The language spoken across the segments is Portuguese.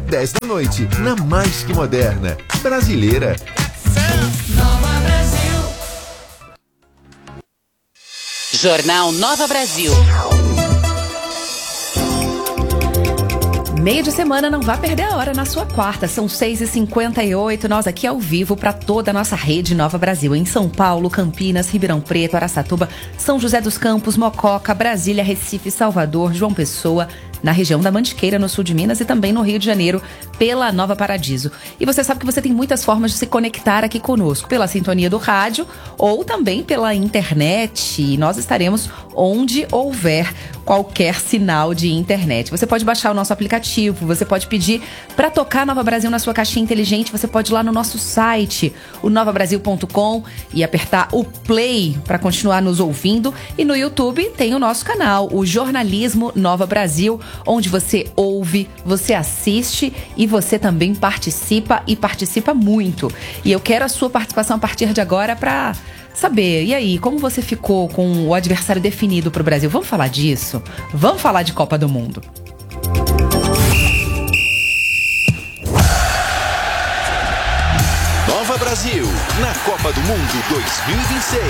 10 da noite, na Mais Que Moderna, brasileira. Nova Brasil. Jornal Nova Brasil. Meio de semana, não vá perder a hora na sua quarta. São 6h58, nós aqui ao vivo para toda a nossa rede Nova Brasil. Em São Paulo, Campinas, Ribeirão Preto, Araçatuba, São José dos Campos, Mococa, Brasília, Recife, Salvador, João Pessoa, na região da Mantiqueira, no sul de Minas, e também no Rio de Janeiro, pela Nova Paradiso. E você sabe que você tem muitas formas de se conectar aqui conosco, pela sintonia do rádio ou também pela internet. E nós estaremos onde houver qualquer sinal de internet. Você pode baixar o nosso aplicativo, você pode pedir para tocar Nova Brasil na sua caixinha inteligente, você pode ir lá no nosso site, o novabrasil.com, e apertar o play para continuar nos ouvindo. E no YouTube tem o nosso canal, o Jornalismo Nova Brasil, onde você ouve, você assiste e você também participa, e participa muito. E eu quero a sua participação a partir de agora para saber, e aí, como você ficou com o adversário definido para o Brasil? Vamos falar disso? Vamos falar de Copa do Mundo. Nova Brasil, na Copa do Mundo 2026.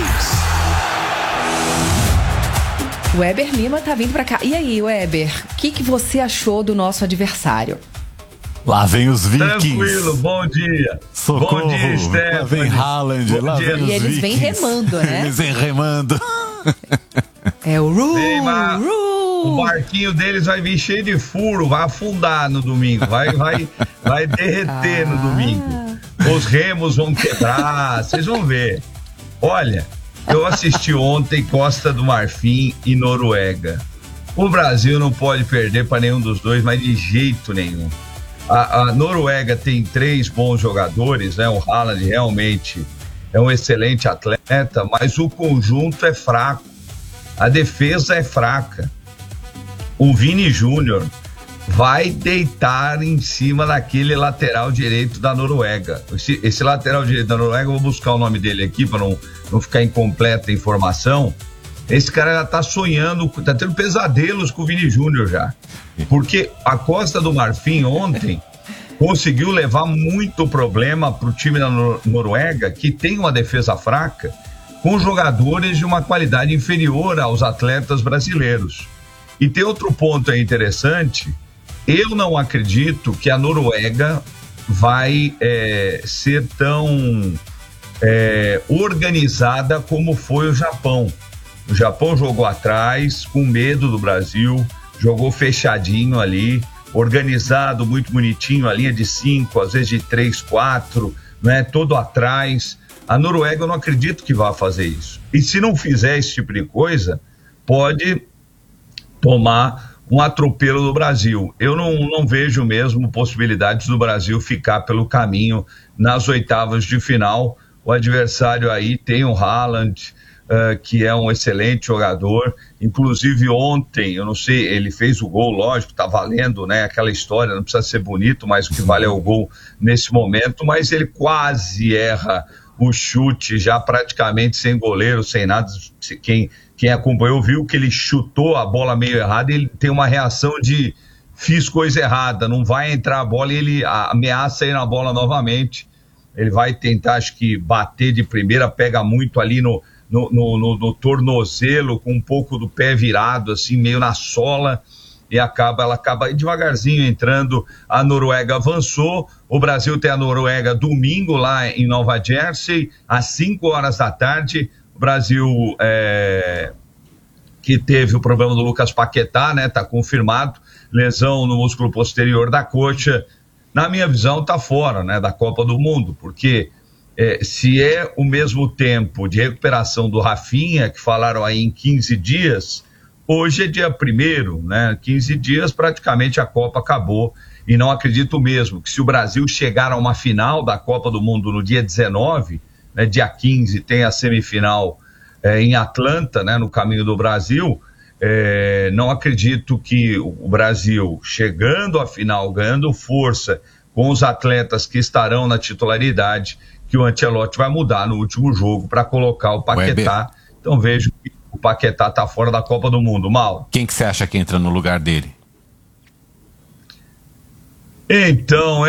O Weber Lima tá vindo pra cá. E aí, Weber, o que você achou do nosso adversário? Lá vem os Vikings. Tranquilo, bom dia. Socorro. Bom dia, Stephanie. Lá vem Haaland, lá vem os E eles Vikings. vêm remando, né? Eles vêm remando. É o O barquinho deles vai vir cheio de furo, vai afundar no domingo, vai derreter no domingo. Os remos vão quebrar, vocês vão ver. Olha, eu assisti ontem Costa do Marfim e Noruega. O Brasil não pode perder para nenhum dos dois, mas de jeito nenhum. A Noruega tem 3 bons jogadores, né? O Haaland realmente é um excelente atleta, mas o conjunto é fraco. A defesa é fraca. O Vini Júnior vai deitar em cima daquele lateral direito da Noruega. Esse lateral direito da Noruega, eu vou buscar o nome dele aqui para não ficar incompleta a informação. Esse cara já tá sonhando, tá tendo pesadelos com o Vini Júnior já. Porque a Costa do Marfim ontem conseguiu levar muito problema pro time da Noruega, que tem uma defesa fraca, com jogadores de uma qualidade inferior aos atletas brasileiros. E tem outro ponto aí interessante, eu não acredito que a Noruega vai ser tão organizada como foi o Japão. O Japão jogou atrás, com medo do Brasil, jogou fechadinho ali, organizado, muito bonitinho, a linha de 5, às vezes de 3, 4, né, todo atrás. A Noruega eu não acredito que vá fazer isso. E se não fizer esse tipo de coisa, pode tomar um atropelo do Brasil. Eu não vejo mesmo possibilidades do Brasil ficar pelo caminho nas oitavas de final. O adversário aí tem o Haaland, que é um excelente jogador. Inclusive ontem, eu não sei, ele fez o gol, lógico, tá valendo, né, aquela história, não precisa ser bonito, mas o que vale é o gol nesse momento, mas ele quase erra o chute, já praticamente sem goleiro, sem nada. Quem acompanhou viu que ele chutou a bola meio errada e ele tem uma reação de fiz coisa errada, não vai entrar a bola, e ele ameaça ir na bola novamente. Ele vai tentar, acho que, bater de primeira, pega muito ali no tornozelo, com um pouco do pé virado, assim, meio na sola, e ela acaba devagarzinho entrando. A Noruega avançou. O Brasil tem a Noruega domingo lá em Nova Jersey, às 5 horas da tarde. O Brasil, que teve o problema do Lucas Paquetá, né, tá confirmado, lesão no músculo posterior da coxa. Na minha visão, tá fora, né, da Copa do Mundo, porque se é o mesmo tempo de recuperação do Rafinha, que falaram aí em 15 dias, hoje é dia 1º, né? 15 dias, praticamente a Copa acabou. E não acredito mesmo que se o Brasil chegar a uma final da Copa do Mundo no dia 19, né, dia 15, tem a semifinal em Atlanta, né, no caminho do Brasil, não acredito que o Brasil, chegando à final, ganhando força com os atletas que estarão na titularidade, que o Ancelotti vai mudar no último jogo para colocar o Paquetá. Então vejo que o Paquetá está fora da Copa do Mundo. Mal. Quem que você acha que entra no lugar dele? Então,